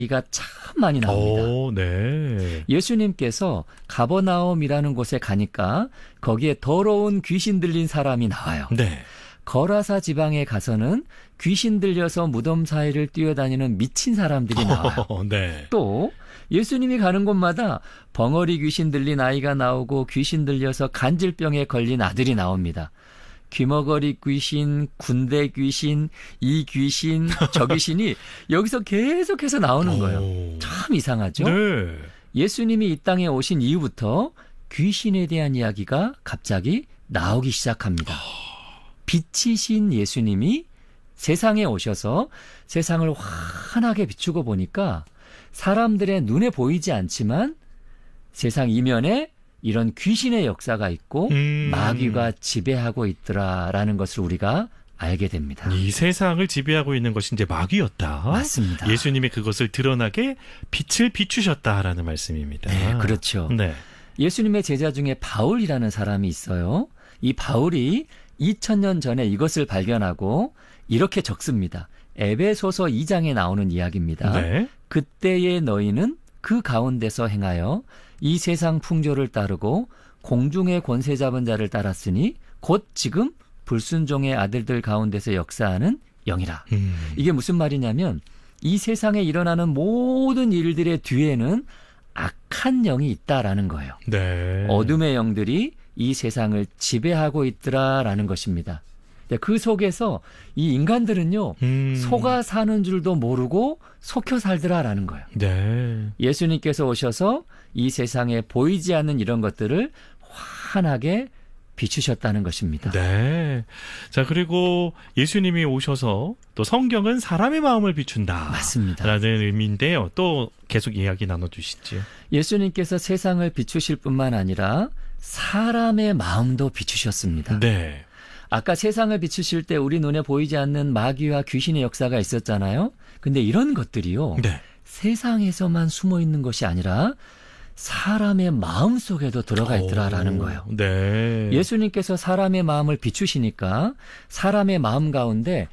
이가 참 많이 나옵니다. 오, 네. 예수님께서 가버나움이라는 곳에 가니까 거기에 더러운 귀신 들린 사람이 나와요. 네. 거라사 지방에 가서는 귀신 들려서 무덤 사이를 뛰어다니는 미친 사람들이 나와요. 네. 또 예수님이 가는 곳마다 벙어리 귀신 들린 아이가 나오고 귀신 들려서 간질병에 걸린 아들이 나옵니다. 귀머거리 귀신, 군대 귀신, 이 귀신, 저 귀신이 여기서 계속해서 나오는 거예요. 참 이상하죠? 네. 예수님이 이 땅에 오신 이후부터 귀신에 대한 이야기가 갑자기 나오기 시작합니다. 빛이신 예수님이 세상에 오셔서 세상을 환하게 비추고 보니까 사람들의 눈에 보이지 않지만 세상 이면에 이런 귀신의 역사가 있고 마귀가 지배하고 있더라라는 것을 우리가 알게 됩니다. 이 세상을 지배하고 있는 것이 이제 마귀였다. 맞습니다. 예수님이 그것을 드러나게 빛을 비추셨다라는 말씀입니다. 네, 그렇죠. 네. 예수님의 제자 중에 바울이라는 사람이 있어요. 이 바울이 2000년 전에 이것을 발견하고 이렇게 적습니다. 에베소서 2장에 나오는 이야기입니다. 네. 그때의 너희는 그 가운데서 행하여 이 세상 풍조를 따르고 공중의 권세 잡은 자를 따랐으니 곧 지금 불순종의 아들들 가운데서 역사하는 영이라. 이게 무슨 말이냐면 이 세상에 일어나는 모든 일들의 뒤에는 악한 영이 있다라는 거예요. 네. 어둠의 영들이 이 세상을 지배하고 있더라라는 것입니다. 그 속에서 이 인간들은요, 속아 사는 줄도 모르고 속혀 살더라라는 거예요. 네. 예수님께서 오셔서 이 세상에 보이지 않는 이런 것들을 환하게 비추셨다는 것입니다. 네. 자, 그리고 예수님이 오셔서 또 성경은 사람의 마음을 비춘다. 맞습니다. 라는 의미인데요. 또 계속 이야기 나눠주시죠. 예수님께서 세상을 비추실 뿐만 아니라 사람의 마음도 비추셨습니다. 네. 아까 세상을 비추실 때 우리 눈에 보이지 않는 마귀와 귀신의 역사가 있었잖아요. 근데 이런 것들이요. 네. 세상에서만 숨어 있는 것이 아니라 사람의 마음 속에도 들어가 있더라라는 거예요. 네. 예수님께서 사람의 마음을 비추시니까 사람의 마음 가운데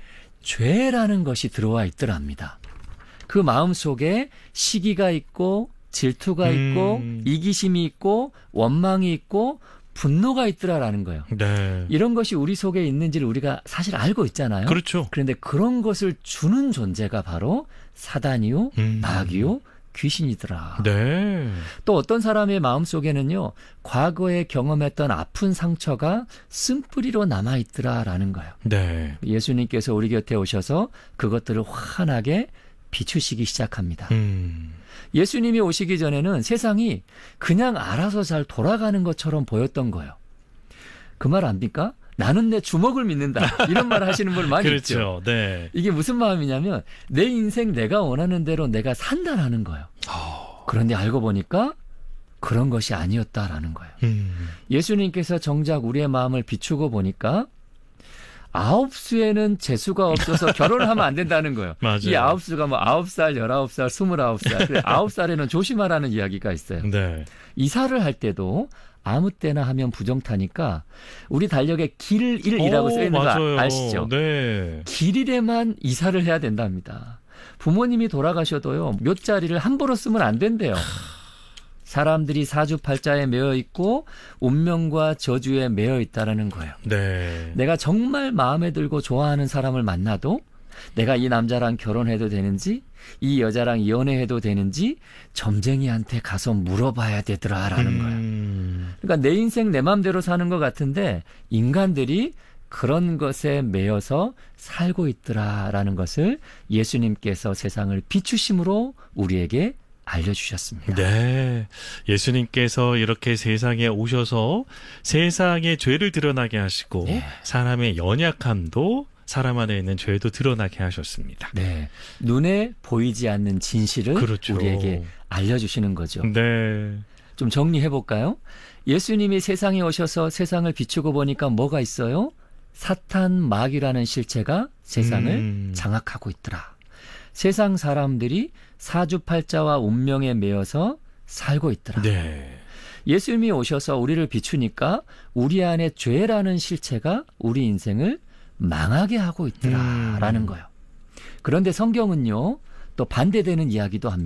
죄라는 것이 들어와 있더랍니다. 그 마음 속에 시기가 있고 질투가 있고 이기심이 있고 원망이 있고 분노가 있더라라는 거예요. 네. 이런 것이 우리 속에 있는지를 우리가 사실 알고 있잖아요. 그렇죠. 그런데 그런 것을 주는 존재가 바로 사단이요, 마귀요, 귀신이더라. 네. 또 어떤 사람의 마음속에는요, 과거에 경험했던 아픈 상처가 쓴뿌리로 남아있더라라는 거예요. 네. 예수님께서 우리 곁에 오셔서 그것들을 환하게 비추시기 시작합니다. 예수님이 오시기 전에는 세상이 그냥 알아서 잘 돌아가는 것처럼 보였던 거예요. 그 말 압니까? 나는 내 주먹을 믿는다. 이런 말 하시는 분 많이 그렇죠. 있죠. 네. 이게 무슨 마음이냐면 내 인생 내가 원하는 대로 내가 산다라는 거예요. 그런데 알고 보니까 그런 것이 아니었다라는 거예요. 예수님께서 정작 우리의 마음을 비추고 보니까 9수에는 재수가 없어서 결혼을 하면 안 된다는 거예요. 맞아요. 이 9수가 뭐 9살, 19살, 29살. 그래 9살에는 조심하라는 이야기가 있어요. 네. 이사를 할 때도 아무 때나 하면 부정타니까 우리 달력에 길일이라고 써 있는 거 아시죠? 네. 길일에만 이사를 해야 된답니다. 부모님이 돌아가셔도요. 몇 자리를 함부로 쓰면 안 된대요. 사람들이 사주팔자에 매여 있고 운명과 저주에 매여 있다라는 거예요. 네. 내가 정말 마음에 들고 좋아하는 사람을 만나도 내가 이 남자랑 결혼해도 되는지 이 여자랑 연애해도 되는지 점쟁이한테 가서 물어봐야 되더라라는 거예요. 그러니까 내 인생 내 마음대로 사는 것 같은데 인간들이 그런 것에 매여서 살고 있더라라는 것을 예수님께서 세상을 비추심으로 우리에게 알려주셨습니다. 네. 예수님께서 이렇게 세상에 오셔서 세상의 죄를 드러나게 하시고 네. 사람의 연약함도 사람 안에 있는 죄도 드러나게 하셨습니다. 네. 눈에 보이지 않는 진실을 그렇죠. 우리에게 알려주시는 거죠. 네. 좀 정리해 볼까요? 예수님이 세상에 오셔서 세상을 비추고 보니까 뭐가 있어요? 사탄 마귀라는 실체가 세상을 장악하고 있더라. 세상 사람들이 사주팔자와 운명에 매여서 살고 있더라. 네. 예수님이 오셔서 우리를 비추니까 우리 안에 죄라는 실체가 우리 인생을 망하게 하고 있더라라는 거예요. 그런데 성경은요. 또 반대되는 이야기도 합니다.